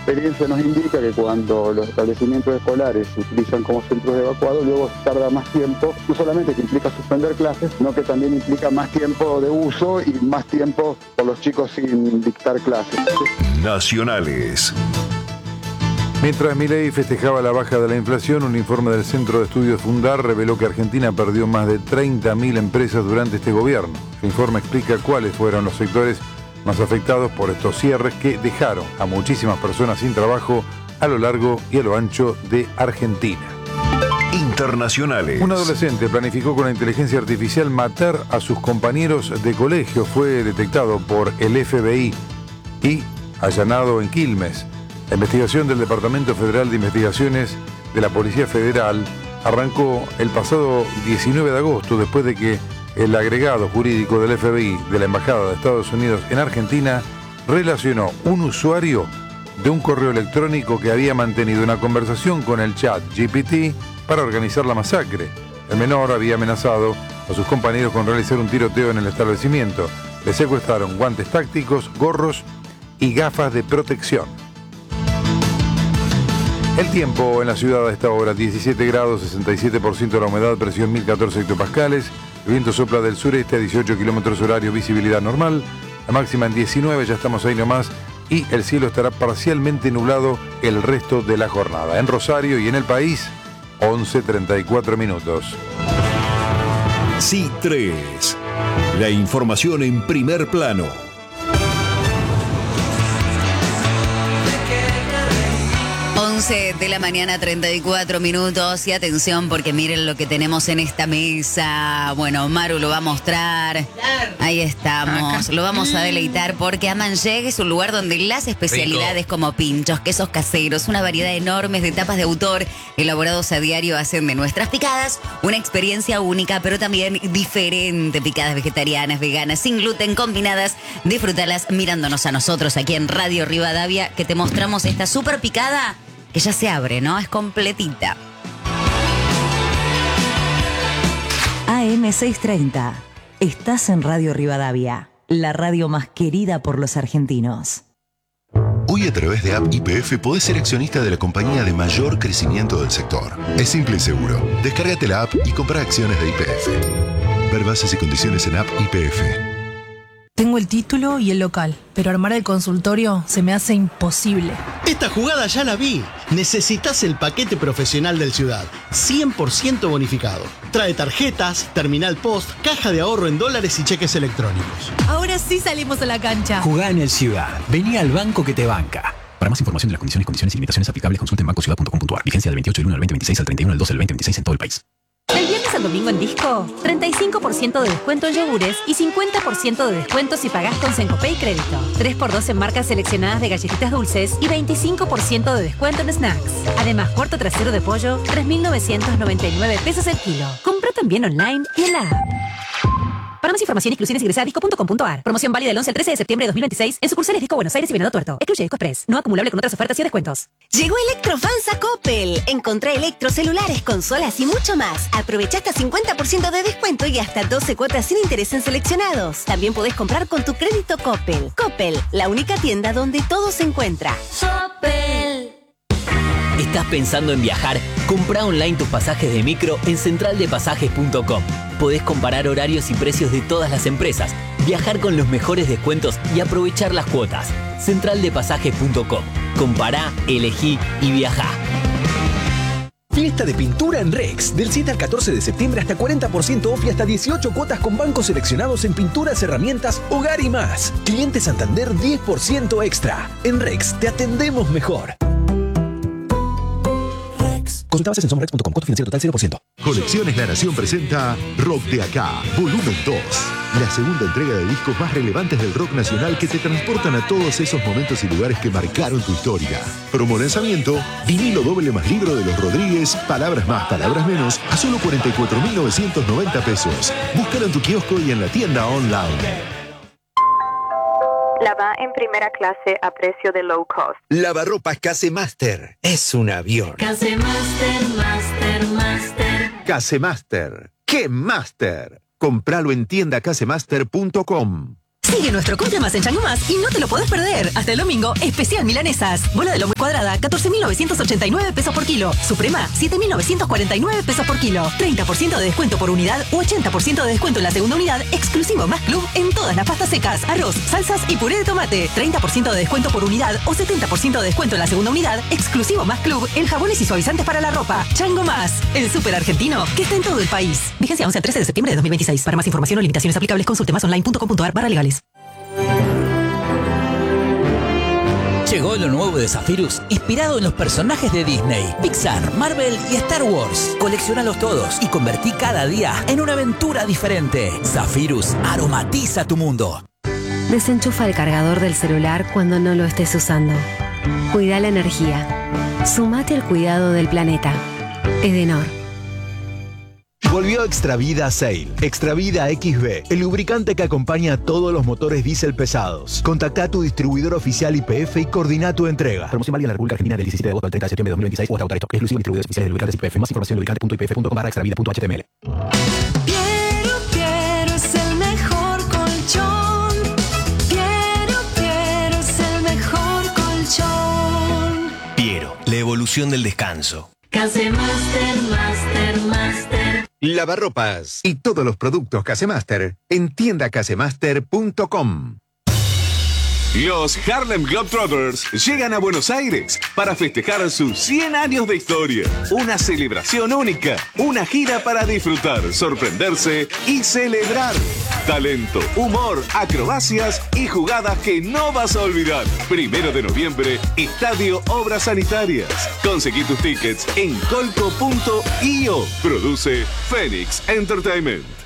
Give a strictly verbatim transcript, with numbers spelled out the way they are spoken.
experiencia nos indica que cuando los establecimientos escolares se utilizan como centros de evacuado, luego tarda más tiempo, no solamente que implica suspender clases, sino que también implica más tiempo de uso y más tiempo por los chicos sin dictar clases. Nacionales. Mientras Milei festejaba la baja de la inflación, un informe del Centro de Estudios Fundar reveló que Argentina perdió más de treinta mil empresas durante este gobierno. El informe explica cuáles fueron los sectores más afectados por estos cierres que dejaron a muchísimas personas sin trabajo a lo largo y a lo ancho de Argentina. Internacionales. Un adolescente planificó con la inteligencia artificial matar a sus compañeros de colegio. Fue detectado por el F B I y allanado en Quilmes. La investigación del Departamento Federal de Investigaciones de la Policía Federal arrancó el pasado diecinueve de agosto, después de que el agregado jurídico del F B I de la Embajada de Estados Unidos en Argentina relacionó un usuario de un correo electrónico que había mantenido una conversación con el chat G P T para organizar la masacre. El menor había amenazado a sus compañeros con realizar un tiroteo en el establecimiento. Le secuestraron guantes tácticos, gorros y gafas de protección. El tiempo en la ciudad a esta hora, diecisiete grados, sesenta y siete por ciento de la humedad, presión mil catorce hectopascales, el viento sopla del sureste a dieciocho kilómetros horario, visibilidad normal, la máxima en diecinueve, ya estamos ahí nomás, y el cielo estará parcialmente nublado el resto de la jornada. En Rosario y en el país, once treinta y cuatro minutos. C tres. La información en primer plano. once de la mañana, treinta y cuatro minutos. Y atención, porque miren lo que tenemos en esta mesa. Bueno, Maru lo va a mostrar. Ahí estamos. Lo vamos a deleitar porque Amanjeg es un lugar donde las especialidades Rico. como pinchos, quesos caseros, una variedad enorme de tapas de autor elaborados a diario hacen de nuestras picadas una experiencia única, pero también diferente. Picadas vegetarianas, veganas, sin gluten, combinadas. Disfrútalas mirándonos a nosotros aquí en Radio Rivadavia, que te mostramos esta super picada que ya se abre, ¿no? Es completita. A M seiscientos treinta. Estás en Radio Rivadavia, la radio más querida por los argentinos. Hoy a través de App Y P F podés ser accionista de la compañía de mayor crecimiento del sector. Es simple y seguro. Descárgate la app y compra acciones de Y P F. Ver bases y condiciones en App Y P F. Tengo el título y el local, pero armar el consultorio se me hace imposible. Esta jugada ya la vi. Necesitas el paquete profesional del Ciudad, cien por ciento bonificado. Trae tarjetas, terminal post, caja de ahorro en dólares y cheques electrónicos. Ahora sí salimos a la cancha. Jugá en el Ciudad. Vení al banco que te banca. Para más información de las condiciones, condiciones y limitaciones aplicables, consulte en banco ciudad punto com punto a r. Vigencia del veintiocho del uno al veinte veintiséis al treinta y uno del doce del veinte veintiséis en todo el país. Del viernes al domingo en Disco, treinta y cinco por ciento de descuento en yogures y cincuenta por ciento de descuento si pagás con Sencopay y crédito. tres por dos en marcas seleccionadas de galletitas dulces y veinticinco por ciento de descuento en snacks. Además, cuarto trasero de pollo, tres mil novecientos noventa y nueve pesos el kilo. Compra también online y en la app. Para más información, exclusiones, ingresa a disco punto com punto a r. Promoción válida del once al trece de septiembre de dos mil veintiséis en sucursales Disco Buenos Aires y Venado Tuerto. Excluye Disco Express. No acumulable con otras ofertas y descuentos. Llegó Electrofans a Coppel. Encontrá electrocelulares, consolas y mucho más. Aprovecha hasta cincuenta por ciento de descuento y hasta doce cuotas sin interés en seleccionados. También podés comprar con tu crédito Coppel. Coppel, la única tienda donde todo se encuentra. Coppel. ¿Estás pensando en viajar? Comprá online tus pasajes de micro en central de pasajes punto com. Podés comparar horarios y precios de todas las empresas, viajar con los mejores descuentos y aprovechar las cuotas. central de pasajes punto com. Compará, elegí y viajá. Fiesta de pintura en Rex. Del siete al catorce de septiembre hasta cuarenta por ciento off y hasta dieciocho cuotas con bancos seleccionados en pinturas, herramientas, hogar y más. Cliente Santander diez por ciento extra. En Rex te atendemos mejor. Consulta bases en somrex punto com. Costo financiero total cero por ciento. Colecciones La Nación presenta Rock de Acá, volumen dos. La segunda entrega de discos más relevantes del rock nacional que te transportan a todos esos momentos y lugares que marcaron tu historia. Promo lanzamiento, vinilo doble más libro de los Rodríguez, palabras más, palabras menos, a solo cuarenta y cuatro mil novecientos noventa pesos. Búscalo en tu kiosco y en la tienda online. Lava en primera clase a precio de low cost. Lavarropas Casemaster. Es un avión. Casemaster, Master, Master. Casemaster. ¡Qué Master! Compralo en tienda casemaster punto com. Sigue nuestro Compra Más en Chango Más y no te lo podés perder. Hasta el domingo, especial milanesas. Bola de lomo cuadrada, catorce mil novecientos ochenta y nueve pesos por kilo. Suprema, siete mil novecientos cuarenta y nueve pesos por kilo. treinta por ciento de descuento por unidad u ochenta por ciento de descuento en la segunda unidad, exclusivo Más Club en todas las pastas secas, arroz, salsas y puré de tomate. treinta por ciento de descuento por unidad o setenta por ciento de descuento en la segunda unidad, exclusivo Más Club en jabones y suavizantes para la ropa. Chango Más, el súper argentino que está en todo el país. Vigencia once al trece de septiembre de dos mil veintiséis. Para más información o limitaciones aplicables, consulte más online punto com punto ar barra legales. Llegó lo nuevo de Zephyrus, inspirado en los personajes de Disney, Pixar, Marvel y Star Wars. Colecciónalos todos y convertí cada día en una aventura diferente. Zephyrus aromatiza tu mundo. Desenchufa el cargador del celular cuando no lo estés usando. Cuida la energía. Sumate al cuidado del planeta. Edenor. Volvió Extravida Sail. Extravida X B, el lubricante que acompaña a todos los motores diésel pesados. Contacta a tu distribuidor oficial Y P F y coordina tu entrega. Promoción válida en la República Argentina del diecisiete de agosto al treinta de septiembre de dos mil veintiséis o hasta agotar esto. Exclusivo distribuidores oficiales de lubricantes Y P F. Más información en lubricante punto i p f punto com barra extravida punto h t m l. Piero, Piero es el mejor colchón. Piero, Piero es el mejor colchón. Piero, la evolución del descanso. Casemaster, Master, Master. Lavarropas y todos los productos Casemaster en tienda casemaster punto com. Los Harlem Globetrotters llegan a Buenos Aires para festejar sus cien años de historia. Una celebración única, una gira para disfrutar, sorprenderse y celebrar. Talento, humor, acrobacias y jugadas que no vas a olvidar. Primero de noviembre, Estadio Obras Sanitarias. Conseguí tus tickets en colco punto i o. Produce Phoenix Entertainment.